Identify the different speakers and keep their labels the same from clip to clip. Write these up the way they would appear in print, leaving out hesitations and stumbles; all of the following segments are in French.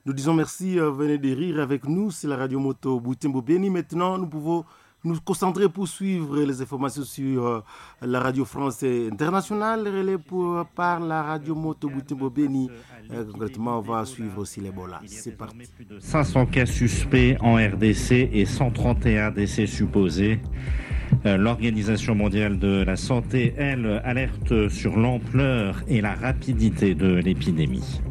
Speaker 1: Nous disons merci, venez de rire avec nous, c'est la radio moto Butembo Beni. Maintenant, nous pouvons nous concentrer pour suivre les informations sur la radio France internationale, relais par la radio moto Butembo Beni. Concrètement, on va suivre aussi l'Ebola. C'est parti.
Speaker 2: 500 cas suspects en RDC et 131 décès supposés. L'Organisation mondiale de la santé, elle, alerte sur l'ampleur et la rapidité de l'épidémie.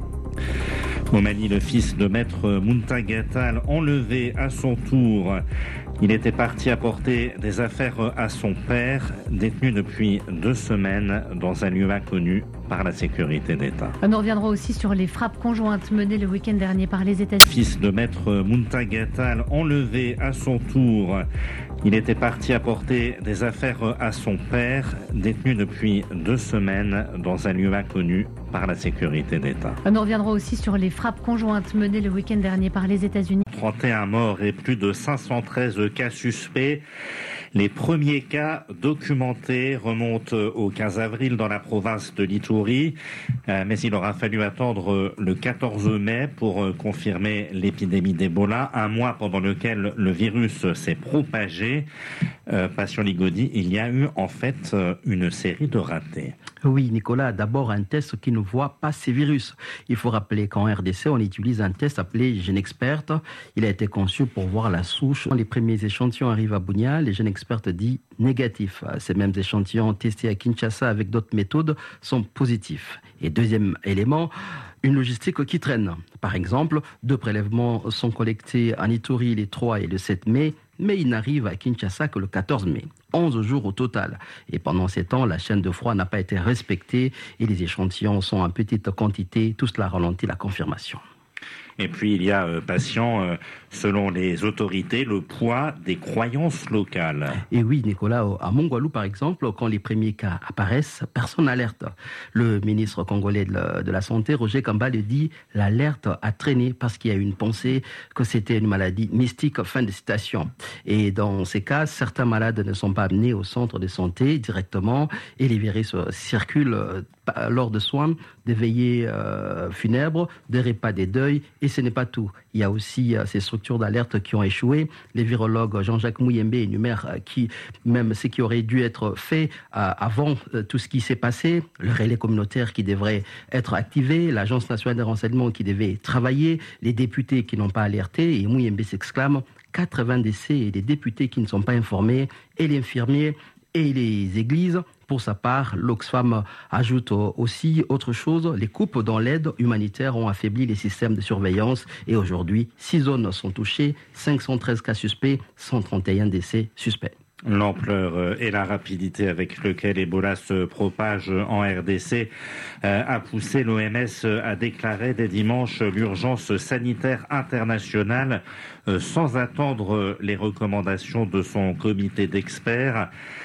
Speaker 2: Au Mali, le fils de maître Muntagatal, enlevé à son tour. Il était parti apporter des affaires à son père, détenu depuis 2 semaines dans un lieu inconnu par la sécurité d'État.
Speaker 3: Nous reviendrons aussi sur les frappes conjointes menées le week-end dernier par les États-Unis.
Speaker 2: Fils de maître Muntagatal, enlevé à son tour. Il était parti apporter des affaires à son père, détenu depuis 2 semaines dans un lieu inconnu par la sécurité d'État.
Speaker 3: Nous reviendrons aussi sur les frappes conjointes menées le week-end dernier par les États-Unis.
Speaker 2: 31 morts et plus de 513 cas suspects. Les premiers cas documentés remontent au 15 avril dans la province de l'Ituri, mais il aura fallu attendre le 14 mai pour confirmer l'épidémie d'Ebola, un mois pendant lequel le virus s'est propagé. Passion Ligodi, il y a eu en fait une série de ratés.
Speaker 4: Oui, Nicolas, d'abord un test qui ne voit pas ces virus. Il faut rappeler qu'en RDC, on utilise un test appelé GenExpert. Il a été conçu pour voir la souche. Les premiers échantillons arrivent à Bunia, les GenExpert dit négatifs. Ces mêmes échantillons testés à Kinshasa avec d'autres méthodes sont positifs. Et deuxième élément, une logistique qui traîne. Par exemple, 2 prélèvements sont collectés en Ituri le 3 et le 7 mai, mais ils n'arrivent à Kinshasa que le 14 mai. 11 jours au total. Et pendant ces temps, la chaîne de froid n'a pas été respectée et les échantillons sont en petite quantité. Tout cela ralentit la confirmation.
Speaker 2: Et puis il y a, patient, selon les autorités, le poids des croyances locales.
Speaker 4: Et oui, Nicolas, à Mongolou par exemple, quand les premiers cas apparaissent, personne n'alerte. Le ministre congolais de la Santé, Roger Kamba, le dit, l'alerte a traîné parce qu'il y a eu une pensée que c'était une maladie mystique, fin de citation. Et dans ces cas, certains malades ne sont pas amenés au centre de santé directement et les virus circulent lors de soins, des veillées funèbres, des repas des deuils, et ce n'est pas tout. Il y a aussi ces structures d'alerte qui ont échoué. Les virologues Jean-Jacques Mouyembe énumèrent même ce qui aurait dû être fait avant tout ce qui s'est passé, le relais communautaire qui devrait être activé, l'Agence nationale des renseignements qui devait travailler, les députés qui n'ont pas alerté, et Mouyembe s'exclame 80 décès et des députés qui ne sont pas informés, et les infirmiers et les églises. Pour sa part, l'Oxfam ajoute aussi autre chose. Les coupes dans l'aide humanitaire ont affaibli les systèmes de surveillance et aujourd'hui, 6 zones sont touchées, 513 cas suspects, 131 décès suspects.
Speaker 2: L'ampleur et la rapidité avec lequel Ebola se propage en RDC a poussé l'OMS à déclarer dès dimanche l'urgence sanitaire internationale sans attendre les recommandations de son comité d'experts.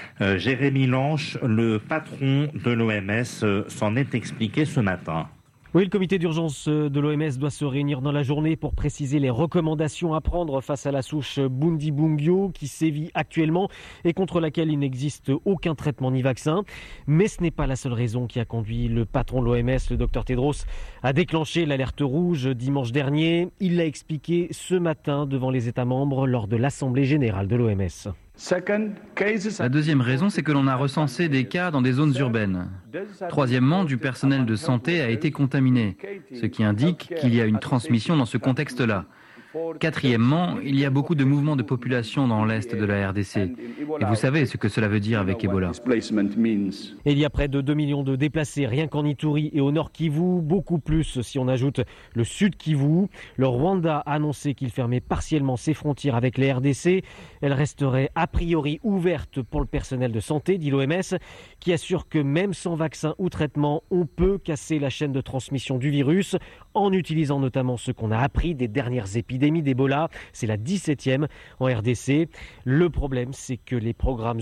Speaker 2: Jérémy Lanche, le patron de l'OMS, s'en est expliqué ce matin.
Speaker 5: Oui, le comité d'urgence de l'OMS doit se réunir dans la journée pour préciser les recommandations à prendre face à la souche Bundibugyo qui sévit actuellement et contre laquelle il n'existe aucun traitement ni vaccin. Mais ce n'est pas la seule raison qui a conduit le patron de l'OMS, le Dr Tedros, à déclencher l'alerte rouge dimanche dernier. Il l'a expliqué ce matin devant les États membres lors de l'Assemblée générale de l'OMS.
Speaker 6: La deuxième raison, c'est que l'on a recensé des cas dans des zones urbaines. Troisièmement, du personnel de santé a été contaminé, ce qui indique qu'il y a une transmission dans ce contexte-là. Quatrièmement, il y a beaucoup de mouvements de population dans l'est de la RDC. Et vous savez ce que cela veut dire avec Ebola.
Speaker 5: Et il y a près de 2 millions de déplacés rien qu'en Ituri et au nord Kivu, beaucoup plus si on ajoute le sud Kivu. Le Rwanda a annoncé qu'il fermait partiellement ses frontières avec les RDC. Elles resteraient a priori ouvertes pour le personnel de santé, dit l'OMS, qui assure que même sans vaccin ou traitement, on peut casser la chaîne de transmission du virus en utilisant notamment ce qu'on a appris des dernières épidémies d'Ebola. C'est la 17e en RDC. Le problème, c'est que les programmes